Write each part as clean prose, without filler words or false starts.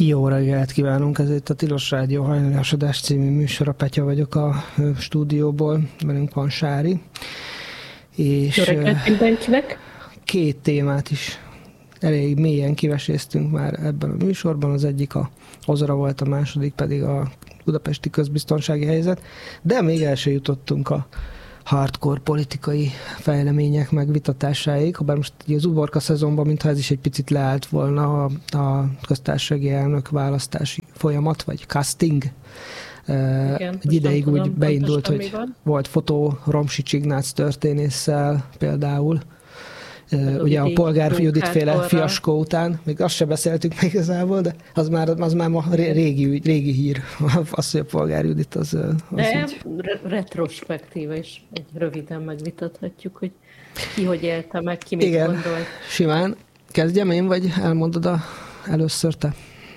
Jó reggelt kívánunk, ez itt a Tilos Rádió hajnaliasodás című műsora, Petya vagyok a stúdióból, velünk van Sári. És jó reggelt mindenkinek! Két témát is elég mélyen kiveséztünk már ebben a műsorban, az egyik a Ozora volt, a második pedig a budapesti közbiztonsági helyzet, de még el se jutottunk a hardcore politikai fejlemények megvitatásáig, habár most az uborka szezonban, mintha ez is egy picit leállt volna a köztársasági elnök választási folyamat, vagy casting. Igen, egy ideig úgy beindult, hogy volt fotó Romsics Ignác történésszel például. Ugye a Polgár Judit féle fiaskó után, még azt se beszéltük még igazából, de az már ma régi hír, az, hogy a Polgár Judit az de így... retrospektíve is egy röviden megvitathatjuk, hogy ki hogy élte meg, ki mit gondolt. Simán. Kezdjem én, vagy elmondod először te?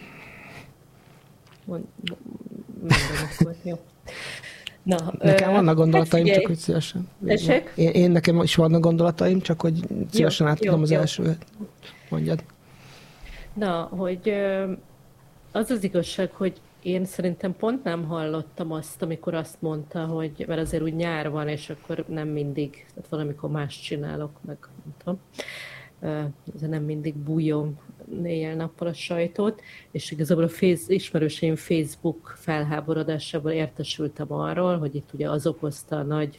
Mondom akkor, jó. Na, nekem vannak gondolataim, csak hogy szívesen. Én nekem is vannak gondolataim, csak hogy szívesen átadom az elsőt. Mondjad. Na, hogy az az igazság, hogy én szerintem pont nem hallottam azt, amikor azt mondta, hogy mert azért úgy nyár van, és akkor nem mindig, tehát valamikor más csinálok, meg nem tudom. Ez nem mindig bújom éjjel-nappal a sajtót, és igazából a ismerőseim Facebook felháborodásából értesültem arról, hogy itt ugye az okozta a nagy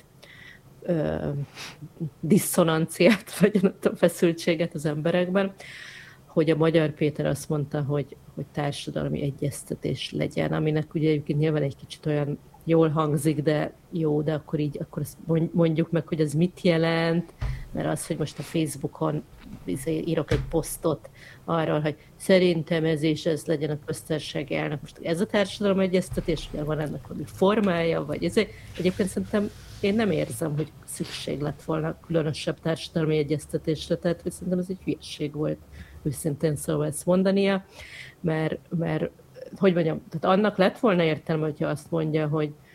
diszonanciát, vagy nem tudom, feszültséget az emberekben, hogy a Magyar Péter azt mondta, hogy társadalmi egyeztetés legyen, aminek ugye egyébként nyilván egy kicsit olyan jól hangzik, de jó, de akkor azt mondjuk meg, hogy ez mit jelent, mert az, hogy most a Facebookon írok egy posztot arról, hogy szerintem ez legyen a köztársasági elnök. Most ez a társadalom egyeztetés, ugye van ennek valami formája, vagy ez. Egyébként szerintem én nem érzem, hogy szükség lett volna különösebb társadalmi egyeztetésre, tehát hogy szerintem ez egy hülyeség volt őszintén szóval ezt mondania, mert hogy mondjam, tehát annak lett volna értelme, hogyha azt mondja,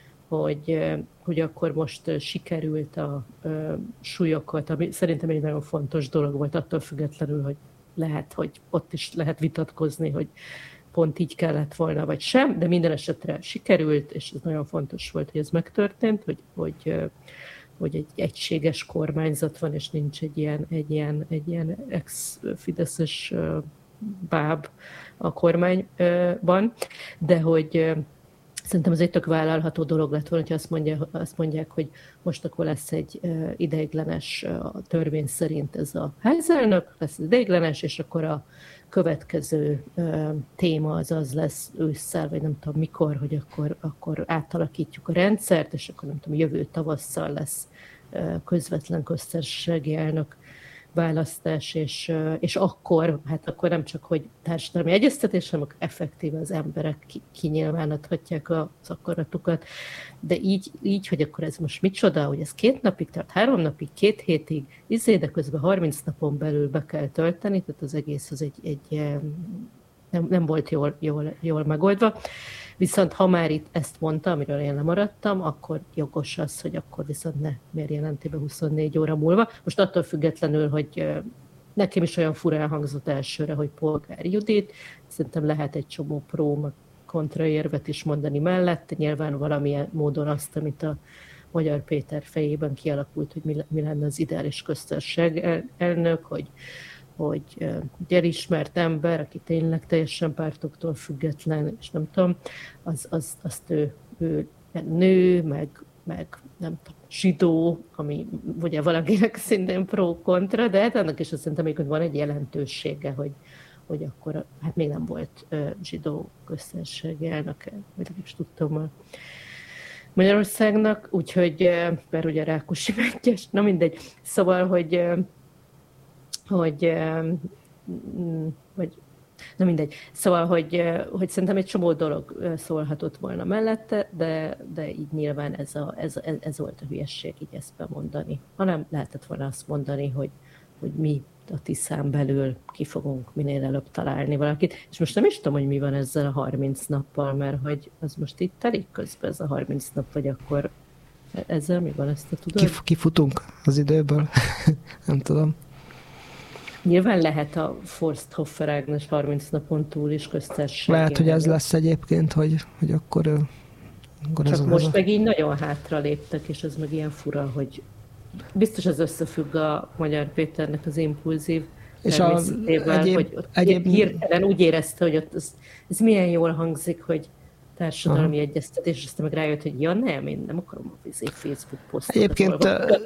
hogy akkor most sikerült a súlyokat, ami szerintem egy nagyon fontos dolog volt, attól függetlenül, hogy lehet, hogy ott is lehet vitatkozni, hogy pont így kellett volna, vagy sem, de minden esetre sikerült, és ez nagyon fontos volt, hogy ez megtörtént, hogy egy egységes kormányzat van, és nincs egy ilyen ex-fideszes báb a kormányban, de hogy szerintem ez egy tök vállalható dolog lett volna, hogy azt mondják, hogy most akkor lesz egy ideiglenes, a törvény szerint ez a házelnök, lesz ideiglenes, és akkor a következő téma az lesz ősszel, vagy nem tudom mikor, hogy akkor átalakítjuk a rendszert, és akkor nem tudom, jövő tavasszal lesz közvetlen köztársasági elnök választás, és akkor nem csak, hogy társadalmi egyeztetés, hanem effektíve az emberek kinyilváníthatják az akaratukat, de így, hogy akkor ez most micsoda, hogy ez 2 napig tart, 3 napig, 2 hétig, de közben 30 napon belül be kell tölteni, tehát az egész az nem volt jól megoldva. Viszont ha már itt ezt mondta, amiről én lemaradtam, akkor jogos az, hogy akkor viszont ne miért jelenti be 24 óra múlva. Most attól függetlenül, hogy nekem is olyan furán hangzott elsőre, hogy Polgár Judit, szerintem lehet egy csomó pró, meg kontraérvet is mondani mellette, nyilván valamilyen módon azt, amit a Magyar Péter fejében kialakult, hogy mi lenne az ideális köztársaság elnök, hogy elismert ember, aki tényleg teljesen pártoktól független, és nem tudom, azt ő nő, meg nem tudom, zsidó, ami ugye valakinek szintén pro-kontra, de hát annak is szerintem még van egy jelentősége, hogy akkor hát még nem volt zsidó köztársasági elnöke, vagy nem is tudtam a Magyarországnak, úgyhogy, mert ugye Rákosi Mátyás, na mindegy, szóval, hogy na mindegy. Szóval, hogy szerintem egy csomó dolog szólhatott volna mellette, de így nyilván ez volt a hülyesség így ezt bemondani. Hanem lehetett volna azt mondani, hogy mi a Tiszán belül ki fogunk minél előbb találni valakit. És most nem is tudom, hogy mi van ezzel a 30 nappal, mert hogy az most itt telik közben ez a 30 nap, vagy akkor ezzel mi van, ezt te tudod? Kifutunk az időből, nem tudom. Nyilván lehet a Forsthofer Ágnes 30 napon túl is köztársasági Lehet, hogy ez elnök. lesz egyébként, hogy akkor Csak ez most meg így nagyon hátra léptek, és ez meg ilyen fura, hogy biztos ez összefügg a Magyar Péternek az impulzív és természetével, hogy hirtelen úgy érezte, hogy ott ez milyen jól hangzik, hogy társadalmi egyeztetés, és aztán meg rájött, hogy ja nem, én nem akarom a Facebook posztot. Egyébként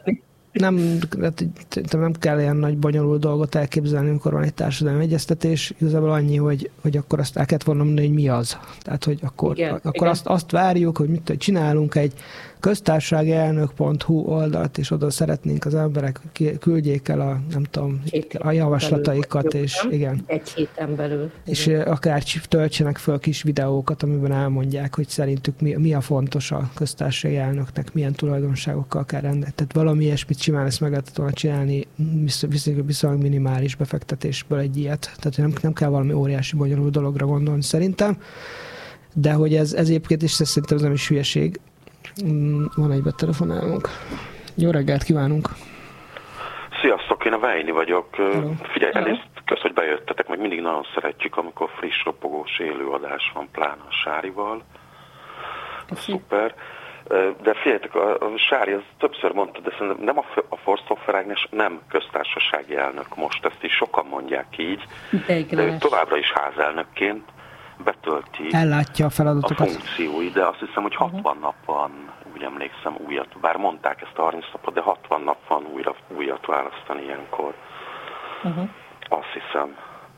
nem kell ilyen nagy bonyolult dolgot elképzelni, amikor van egy társadalmi egyeztetés, igazából annyi, hogy akkor azt el kellett volna mondani, hogy mi az. Tehát, hogy akkor igen. Azt várjuk, hogy mit csinálunk egy köztársaságelnök.hu oldalt, és oda szeretnénk az emberek, küldjék el a javaslataikat, és igen. Egy héten belül. És akár töltsenek föl kis videókat, amiben elmondják, hogy szerintük mi a fontos a köztársasági elnöknek, milyen tulajdonságokkal kell rendelni. Tehát valami ilyesmit simán ezt meg lehetett volna csinálni, viszonylag minimális befektetésből egy ilyet. Tehát nem kell valami óriási bonyolult dologra gondolni szerintem, de hogy ez egyébként is szerintem ez nem is hülyeség. Van egy betelefonálunk. Jó reggelt kívánunk! Sziasztok, én a Vejni vagyok. Hello. Figyelj, elészt, kösz, hogy bejöttetek, meg mindig nagyon szeretjük, amikor friss, ropogós élőadás van, pláne a Sárival. Szuper. De figyeljetek, a Sári, az többször mondta, de szerintem nem a Forsthofer Ágnes nem köztársasági elnök most, ezt is sokan mondják így, de ő továbbra is házelnökként betölti ellátja a feladatokat. A funkciói, de azt hiszem, hogy 60 nap van, úgy emlékszem, újat, bár mondták ezt a 30 napot, de 60 nap van újat választani ilyenkor. Azt hiszem.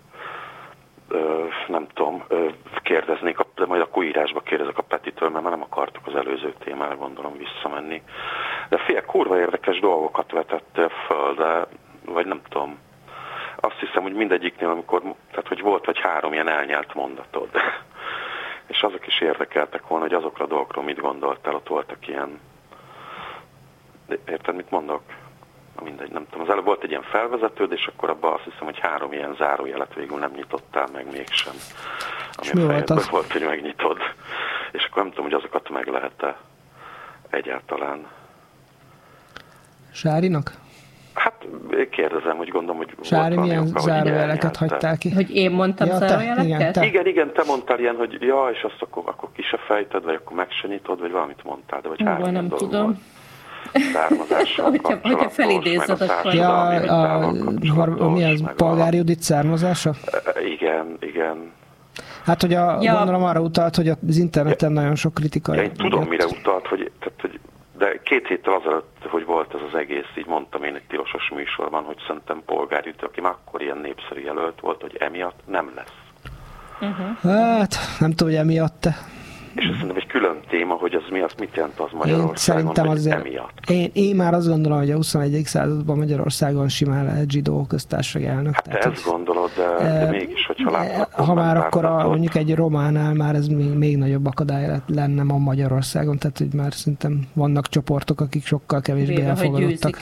Nem tudom, kérdeznék, de majd akkor írásba kérdezek a Petitől, mert már nem akartuk az előző témára, gondolom, visszamenni. De fél kurva érdekes dolgokat vetettél föl, de, vagy nem tudom, azt hiszem, hogy mindegyiknél, amikor, tehát hogy volt vagy 3 ilyen elnyelt mondatod, és azok is érdekeltek volna, hogy azokra a dolgokról mit gondoltál, ott voltak ilyen, érted, mit mondok? Mindegy, nem tudom. Az előbb volt egy ilyen felvezetőd, és akkor abban azt hiszem, hogy 3 ilyen zárójelet végül nem nyitottál meg mégsem. Ami a fejedben volt, hogy megnyitod. És akkor nem tudom, hogy azokat meg lehet-e egyáltalán. Sárinak? Hát kérdezem, hogy gondolom, hogy Sári milyen zárójeleket hagytál ki? Hogy én mondtam zárójeleket? Igen, te mondtál ilyen, hogy ja, és azt akkor ki se fejted, vagy akkor meg se nyitod, vagy valamit mondtál, de vagy 3 nem tudom. Volt. Hogyha felidézed, akkor... Mi az, Polgári Judit származása? Igen. Hát, hogy gondolom arra utalt, hogy az interneten nagyon sok kritika. Én tudom, mire utalt, de 2 héttel azelőtt, hogy volt ez az egész, így mondtam én egy tilosos műsorban, hogy szerintem Polgári Judit, aki már akkor ilyen népszerű jelölt volt, hogy emiatt nem lesz. Hát, nem tudom, hogy emiatt És ez szerintem egy külön téma, hogy az mit jelent az Magyarországon, én szerintem hogy azért, emiatt. Én már azt gondolom, hogy a 21. században Magyarországon simán lehet zsidó köztársasági elnök. Hát te ezt gondolod, de mégis, hogyha látnak... Ha már akkor mondjuk egy románál már ez még nagyobb akadály lenne ma Magyarországon, tehát hogy már szerintem vannak csoportok, akik sokkal kevésbé elfogadottak.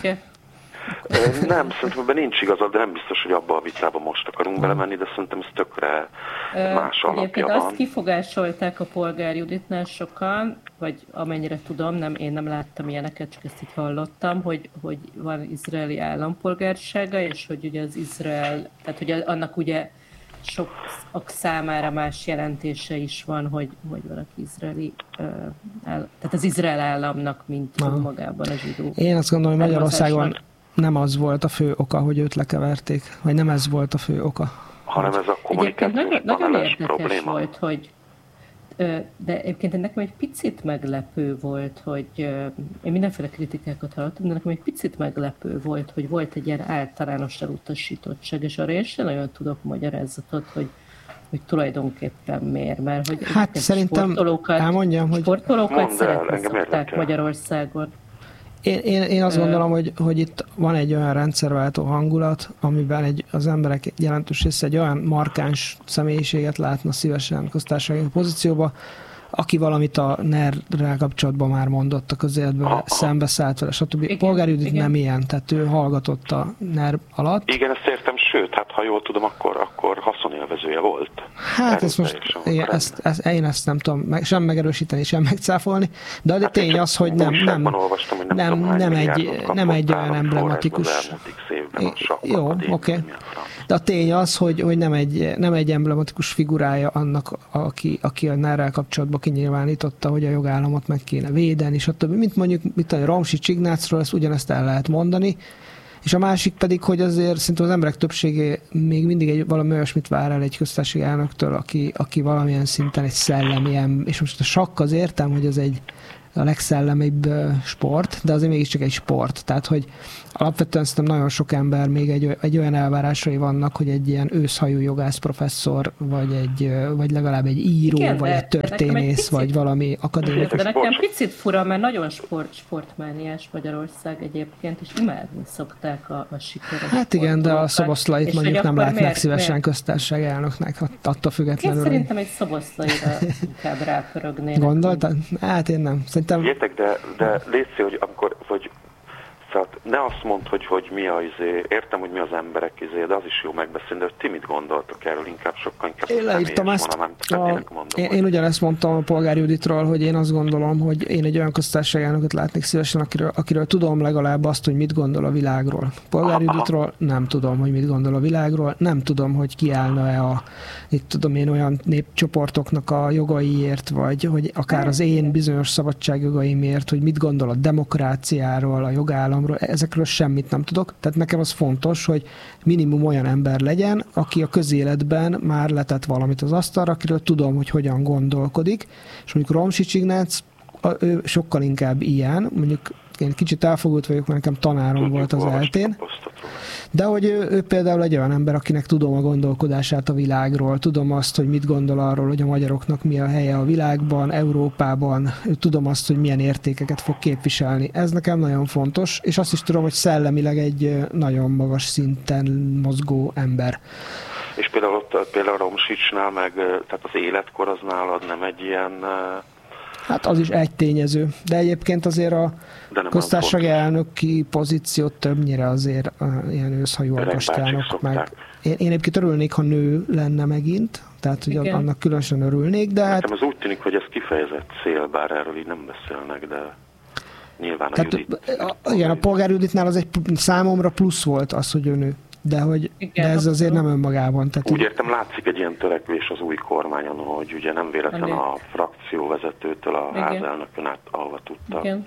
Nem, szerintem ebben nincs igazad, de nem biztos, hogy abba a vitába most akarunk belemenni, de szerintem ez tökre más alapja van. Azt kifogásolták a Polgár Juditnál sokan, vagy amennyire tudom, én nem láttam ilyeneket, csak ezt így hallottam, hogy van izraeli állampolgársága, és hogy ugye az Izrael, tehát hogy annak ugye sokak számára más jelentése is van, hogy valaki izraeli, tehát az Izrael államnak, mint magában a zsidó. Én azt gondolom, hogy Magyarországon nem az volt a fő oka, hogy őt lekeverték, vagy nem ez volt a fő oka. Hanem ez a kommunikációs nagyon érdekes volt, hogy de egyébként nekem egy picit meglepő volt, hogy én mindenféle kritikákat hallottam, de nekem egy picit meglepő volt, hogy volt egy ilyen általános elutasítottság, és arra én sem nagyon tudok magyarázatot, hogy tulajdonképpen miért, mert hogy hát szerintem elmondjam, hogy sportolókat szeretni szokták Magyarországon. Én azt gondolom, hogy itt van egy olyan rendszerváltó hangulat, amiben az emberek jelentős része egy olyan markáns személyiséget látna szívesen köztársasági pozícióba, aki valamit a NER-rel kapcsolatban már mondott a közéletben, szembeszállt vele, stb. Polgári Judit nem ilyen, tehát ő hallgatott a NER alatt. Igen, ezt értem, sőt, hát ha jól tudom, akkor haszonélvezője volt. Hát én ezt nem tudom sem megerősíteni, sem megcáfolni, de a tény az, hogy nem egy olyan emblematikus... Jó, oké. De a tény az, hogy nem egy emblematikus figurája annak, aki a NER-rel kapcsolatban kinyilvánította, hogy a jogállamot meg kéne védeni, és mint mondjuk a Romsics Ignácról, ezt ugyanezt el lehet mondani. És a másik pedig, hogy azért szerintem az emberek többsége még mindig valami olyasmit vár el egy köztársasági elnöktől, aki valamilyen szinten egy szellemi, és most a sakk az értem, hogy az a legszellemibb sport, de azért mégiscsak egy sport. Tehát, hogy alapvetően szerintem nagyon sok ember még egy olyan elvárásai vannak, hogy egy ilyen őszhajú jogász professzor, vagy legalább egy író, igen, vagy egy történész, vagy valami akadémikus. De nekem picit fura, mert nagyon sportmániás Magyarország egyébként, és imádni szokták a sikeres. Hát igen, de a Szoboszlait mondjuk nem látnák szívesen köztársasági elnöknek, attól függetlenül. Én szerintem egy Szoboszlaira inkább rápörögnének. Gondoltad? Hát én nem. Szerintem... Értek, de légy szí, hogy amikor, hogy ne azt mondd, hogy mi értem, hogy mi az emberek de az is jó megbeszélni, de hogy ti mit gondoltok erről, sokkal inkább én leírtam ezt. Én ugyanezt mondtam a Polgár Juditról, hogy én azt gondolom, hogy én egy olyan köztársasági elnököt látnék szívesen, akiről tudom legalább azt, hogy mit gondol a világról. Polgár Juditról nem tudom, hogy mit gondol a világról, nem tudom, hogy kiállna-e olyan népcsoportoknak a jogaiért, vagy hogy akár az én bizonyos szabadságjogaimért, hogy mit gondol a demokráciáról, a jogállamról, ezekről semmit nem tudok. Tehát nekem az fontos, hogy minimum olyan ember legyen, aki a közéletben már letett valamit az asztalra, akiről tudom, hogy hogyan gondolkodik. És mondjuk Romsics Ignác, ő sokkal inkább ilyen, mondjuk én kicsit elfogult vagyok, mert nekem tanárom volt az eltén. De hogy ő például egy olyan ember, akinek tudom a gondolkodását a világról, tudom azt, hogy mit gondol arról, hogy a magyaroknak mi a helye a világban, Európában, tudom azt, hogy milyen értékeket fog képviselni. Ez nekem nagyon fontos, és azt is tudom, hogy szellemileg egy nagyon magas szinten mozgó ember. És például Romsicsnál tehát az életkor az nálad nem egy ilyen... Hát az is egy tényező. De egyébként azért a köztársasági elnöki pozíciót többnyire azért ilyen őszhajú alkastjának meg. Én egyébként örülnék, ha nő lenne megint, tehát hogy annak különösen örülnék, de hát... Nekem az úgy tűnik, hogy ez kifejezett cél, bár erről így nem beszélnek, de nyilván a Judit... Igen, a Polgár Juditnál az egy számomra plusz volt az, hogy ő nő. De ez azért nem önmagában. Tehát úgy értem, látszik egy ilyen törekvés az új kormányon, hogy ugye nem véletlen a frakcióvezetőtől a házelnökön át, ahova tudta. Igen.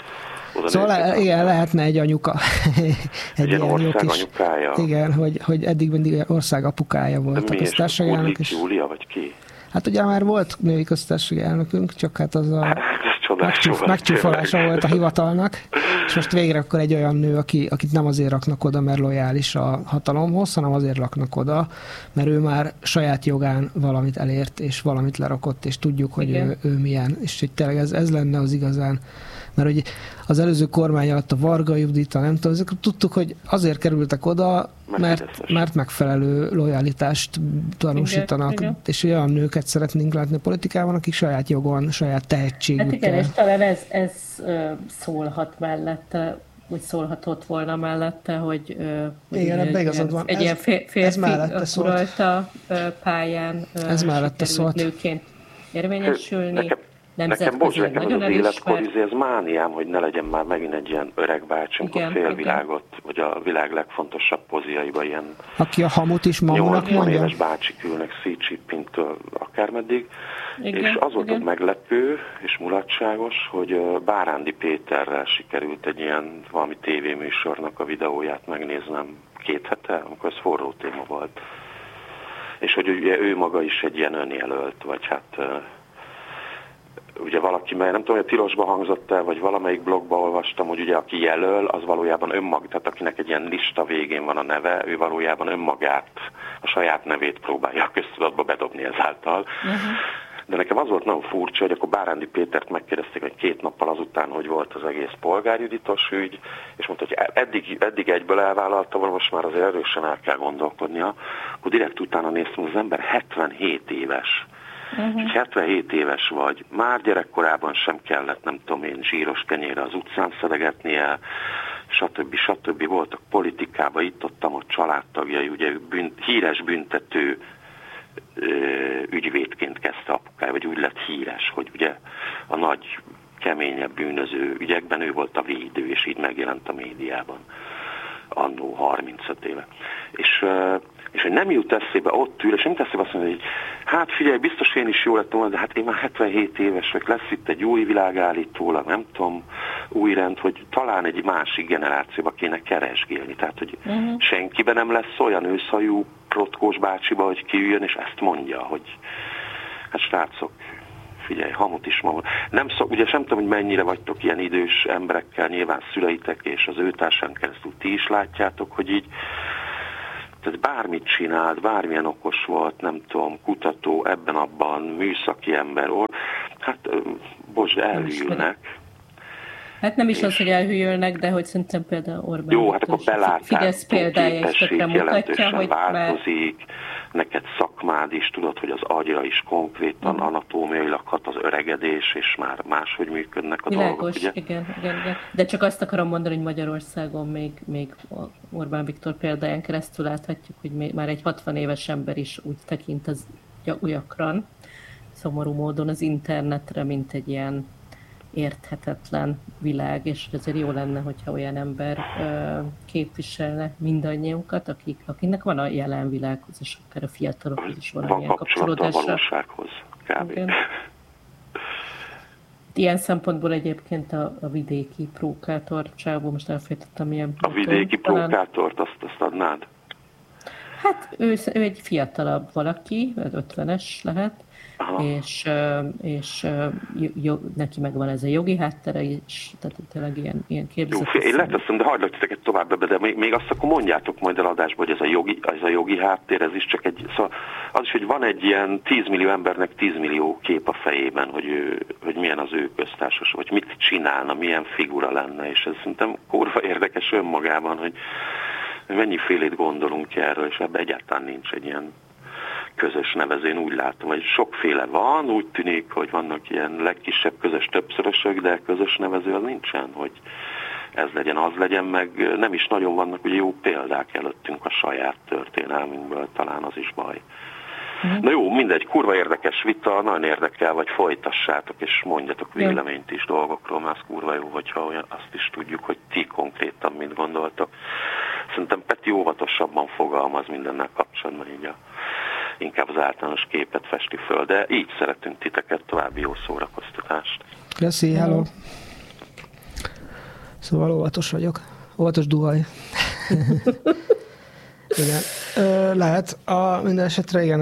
Szóval igen, lehetne egy anyuka. egy ilyen ország anyukája. Igen, hogy eddig mindig ország apukája volt a köztársasági elnök. Júlia, vagy ki? Hát ugye már volt női köztársasági elnökünk, csak hát az a megcsúfolása volt a hivatalnak, és most végre akkor egy olyan nő, akit nem azért raknak oda, mert lojális a hatalomhoz, hanem azért raknak oda, mert ő már saját jogán valamit elért, és valamit lerakott, és tudjuk, hogy ő milyen. És hogy tényleg ez lenne az igazán. Mert hogy az előző kormány alatt a Varga Judita, nem tudom, ezek tudtuk, hogy azért kerültek oda, mert megfelelő lojalitást tanúsítanak, igen. És olyan nőket szeretnénk látni a politikában, akik saját jogon, saját tehetségükkel. Hát igen, és talán ez szólhat mellette, úgy szólhatott volna mellette, hogy igen, ebben igazad van. Egy ilyen férfi uralta pályán sikerült nőként érvényesülni. Nekem az életkor, ez mániám, hogy ne legyen már megint egy ilyen öreg bácsi, amikor félvilágot, vagy a világ legfontosabb poziaiba ilyen... Aki a hamut is mamunak mondja. éves bácsik ülnek Xi Jinpingtől akármeddig. Igen, és az volt meglepő és mulatságos, hogy Bárándi Péterrel sikerült egy ilyen valami tévéműsornak a videóját megnéznem 2 hete, amikor ez forró téma volt. És hogy ugye ő maga is egy ilyen önjelölt, vagy hát... Ugye valaki, mert nem tudom, hogy a Tilosban hangzott el, vagy valamelyik blogban olvastam, hogy ugye aki jelöl, az valójában tehát akinek egy ilyen lista végén van a neve, ő valójában önmagát, a saját nevét próbálja a köztudatba bedobni ezáltal. De nekem az volt nagyon furcsa, hogy akkor Bárándi Pétert megkérdezték, hogy 2 nappal azután, hogy volt az egész polgárjuditos ügy, és mondta, hogy eddig egyből elvállalta, most már azért erősen el kell gondolkodnia, akkor direkt utána néztem, az ember 77 éves. És 77 éves vagy, már gyerekkorában sem kellett, nem tudom én, zsíros kenyérre az utcán szedegetnie, stb. Voltak politikában, ott családtagjai, ugye híres büntető ügyvédként kezdte apukája, vagy úgy lett híres, hogy ugye a nagy, keményebb bűnöző ügyekben ő volt a védő, és így megjelent a médiában. annó 35 éve. És hogy nem jut eszébe, ott ül, és nem jut eszébe azt mondja, hogy hát figyelj, biztos én is jó lettem volna, de hát én már 77 éves vagyok, lesz itt egy új világ állítólag, nem tudom, új rend, hogy talán egy másik generációba kéne keresgélni. Tehát, hogy senkiben nem lesz olyan őszhajú protkós bácsiba, hogy kiüljön, és ezt mondja, hogy hát srácok, figyelj, hamut is magad. Ugye sem tudom, hogy mennyire vagytok ilyen idős emberekkel, nyilván szüleitek és az ő társán keresztül ti is látjátok, hogy így tehát bármit csinált, bármilyen okos volt, nem tudom, kutató, ebben-abban, műszaki ember, hát elhűlnek. Hát nem is az, hogy elhűlnek, de hogy szerintem például Orbán jó, hát akkor Fidesz példája is tökre mutatja, hogy változik, neked szakmád is, tudod, hogy az agyra is konkrétan anatómiailag hat az öregedés, és már máshogy működnek a dolgok. Ugye? Igen. De csak azt akarom mondani, hogy Magyarországon még Orbán Viktor példáján keresztül láthatjuk, hogy már egy 60 éves ember is úgy tekint az gyakran, szomorú módon az internetre, mint egy ilyen érthetetlen világ, és azért jó lenne, hogyha olyan ember képviselne mindannyiunkat, akinek van a jelen világhoz, és akár a fiatalokhoz is valamilyen kapcsolódása. Van valósághoz, kb. Ilyen szempontból egyébként a vidéki prókátor csávó, most elfejtettem milyen. A vidéki prókátort, azt adnád? Hát ő egy fiatalabb valaki, 50-es lehet, és neki megvan ez a jogi háttere is, tehát tényleg ilyen képzett. Jó, én leteszem, de hagylak titeket tovább ebbe, de még azt akkor mondjátok majd el adásba, hogy ez a jogi háttér, ez is csak szóval az is, hogy van egy ilyen 10 millió embernek 10 millió kép a fejében, hogy milyen az ő köztársos, vagy mit csinálna, milyen figura lenne, és ez szerintem kurva érdekes önmagában, hogy mennyifélét gondolunk erről, és ebben egyáltalán nincs egy ilyen közös nevező, én úgy látom, hogy sokféle van, úgy tűnik, hogy vannak ilyen legkisebb közös többszörösök, de közös nevező az nincsen, hogy ez legyen, az legyen, meg nem is nagyon vannak ugye jó példák előttünk a saját történelmünkből, talán az is baj. Na jó, mindegy, kurva érdekes vita, nagyon érdekel, vagy folytassátok, és mondjatok véleményt is dolgokról, mert az kurva jó, hogyha azt is tudjuk, hogy ti konkrétan mit gondoltok. Szerintem Peti óvatosabban fogalmaz mindennel kapcsolatban, így inkább az általános képet festi föl, de így szeretünk titeket, további jó szórakoztatást. Köszi, hello! Szóval óvatos vagyok. Óvatos duhaj. Igen. Lehet. Minden esetre igen,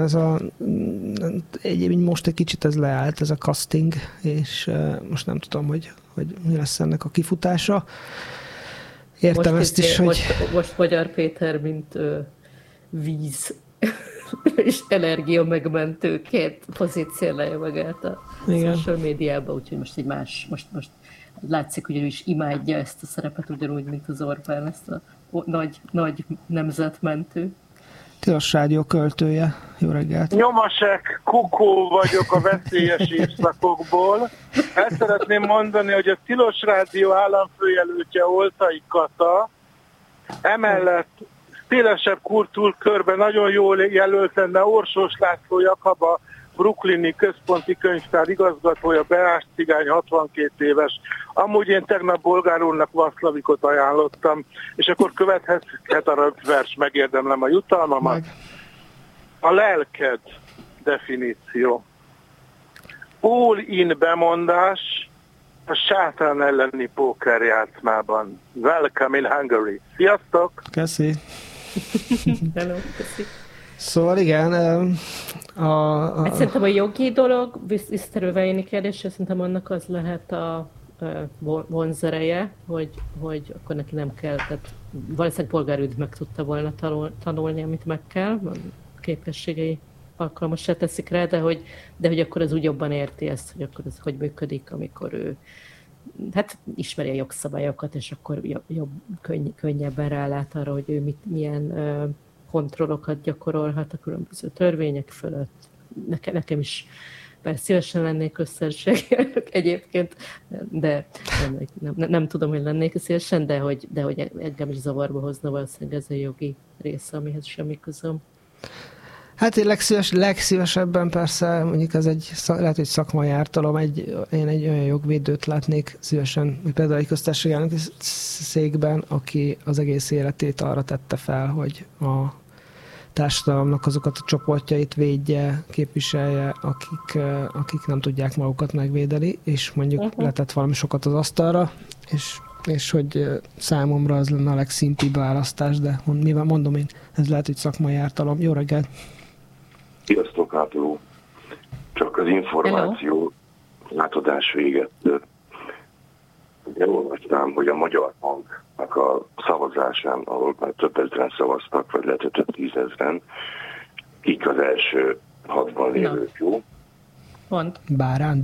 most egy kicsit ez leállt, ez a casting, és most nem tudom, hogy mi lesz ennek a kifutása. Értem most ezt is, hogy... Most Magyar Péter, mint víz és energia megmentőként pozícionálja magát a social médiában, úgyhogy most egy más, most látszik, hogy ő is imádja ezt a szerepet, ugyanúgy, mint az Orbán, ezt a nagy nemzetmentő. Tilos Rádió költője. Jó reggelt! Nyomasek, Kukó vagyok a veszélyes évszakokból. El szeretném mondani, hogy a Tilos Rádió államfőjelöltje Oltai Kata, emellett szélesebb kultúrkörben nagyon jól jelölt lenne Orsós László Jakab, brooklyni központi könyvtár igazgatója, Beás cigány, 62 éves. Amúgy én tegnap Bolgár úrnak Vaszlavikot ajánlottam, és akkor követhet a vers, megérdemlem a jutalmamat. A lelked definíció. All-in bemondás a sátán elleni pókerjátszmában. Welcome in Hungary. Sziasztok! Köszi! Hello, köszi! Szóval igen, Hát szerintem a jogi dolog, visszaterülve én kérdésre, szerintem annak az lehet a vonzereje, hogy akkor neki nem kell, tehát valószínűleg polgárügy meg tudta volna tanulni, amit meg kell, a képességei alkalmassá teszik rá, de hogy akkor az úgy jobban érti ezt, hogy akkor ez hogy működik, amikor ő ismeri a jogszabályokat, és akkor könnyebben rálát arra, hogy ő milyen kontrollokat gyakorolhat a különböző törvények fölött. Nekem is persze szívesen lennék köztársasági elnök egyébként, de nem tudom, hogy lennék szívesen, de hogy engem is zavarba hozna valószínűleg ez a jogi része, amihez semmi közöm. Hát én legszívesebben persze, mondjuk ez lehet, hogy szakmai ártalom, én egy olyan jogvédőt látnék szívesen, például egy köztársasági elnöki székben, aki az egész életét arra tette fel, hogy a társadalomnak azokat a csoportjait védje, képviselje, akik nem tudják magukat megvédeni, és mondjuk letett valami sokat az asztalra, és hogy számomra az lenne a legszimpibb választás, de mivel mondom én, ez lehet, hogy szakmai ártalom. Jó reggelt! Sziasztok, Ápoló! Csak az információ átadás véget. Olvastam, hogy a Magyar Banknak a szavazásán, ahol már több ezeren szavaztak, vagy lehet, több 10 000, kik az első 6-ban lévők, jó? Pont. Bárán.